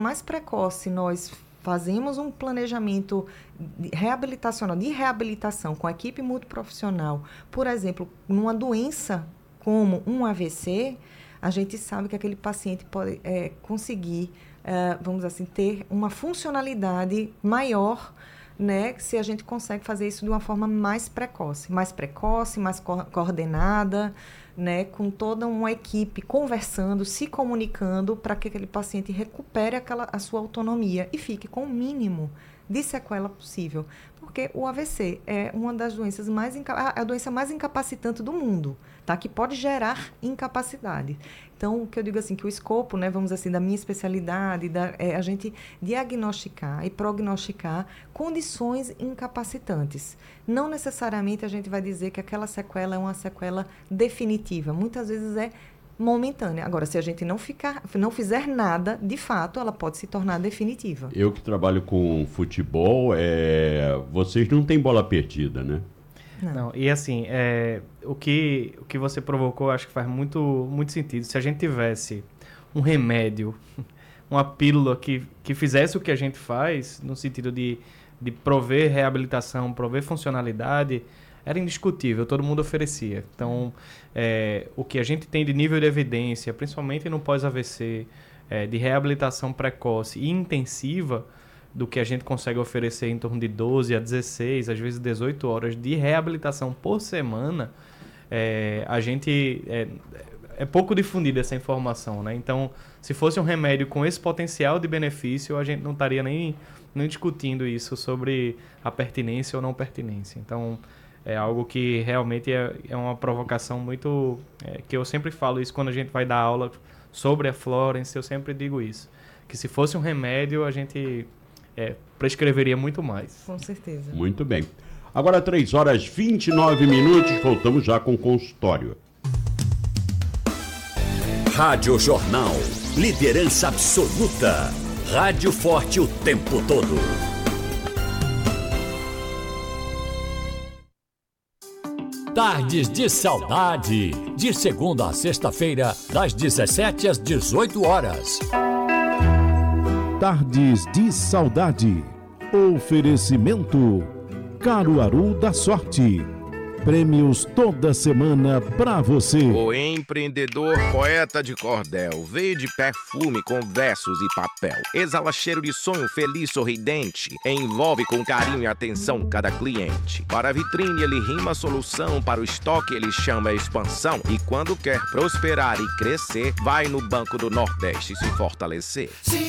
mais precoce nós fazemos um planejamento reabilitacional, de reabilitação com a equipe multiprofissional, por exemplo, numa doença como um AVC, a gente sabe que aquele paciente pode conseguir, vamos assim, ter uma funcionalidade maior, né, se a gente consegue fazer isso de uma forma mais precoce, mais coordenada, né, com toda uma equipe conversando, se comunicando para que aquele paciente recupere a sua autonomia e fique com o mínimo de sequela possível. Porque o AVC é uma das doenças a doença mais incapacitante do mundo, tá? Que pode gerar incapacidade. Então, o que eu digo assim, que o escopo, né, vamos assim, da minha especialidade, é a gente diagnosticar e prognosticar condições incapacitantes. Não necessariamente a gente vai dizer que aquela sequela é uma sequela definitiva. Muitas vezes é momentânea. Agora, se a gente não fizer nada, de fato, ela pode se tornar definitiva. Eu que trabalho com futebol, vocês não têm bola perdida, né? Não, e assim, o que você provocou, acho que faz muito sentido. Se a gente tivesse um remédio, uma pílula que fizesse o que a gente faz, no sentido de prover reabilitação, prover funcionalidade, era indiscutível, todo mundo oferecia. Então, o que a gente tem de nível de evidência, principalmente no pós-AVC, de reabilitação precoce e intensiva, do que a gente consegue oferecer em torno de 12 a 16, às vezes 18 horas de reabilitação por semana, a gente... É pouco difundida essa informação, né? Então, se fosse um remédio com esse potencial de benefício, a gente não estaria nem discutindo isso sobre a pertinência ou não pertinência. Então, é algo que realmente é uma provocação muito... que eu sempre falo isso quando a gente vai dar aula sobre a Florence, eu sempre digo isso. Que se fosse um remédio, a gente prescreveria muito mais. Com certeza. Muito bem. Agora 3h29, voltamos já com o consultório. Rádio Jornal. Liderança absoluta. Rádio forte o tempo todo. Tardes de Saudade. De segunda a sexta-feira, das 17 às 18 horas. Tardes de Saudade. Oferecimento Caruaru da Sorte. Prêmios toda semana pra você. O empreendedor poeta de cordel veio de perfume com versos e papel. Exala cheiro de sonho feliz, sorridente. Envolve com carinho e atenção cada cliente. Para a vitrine ele rima a solução, para o estoque ele chama a expansão. E quando quer prosperar e crescer, vai no Banco do Nordeste se fortalecer.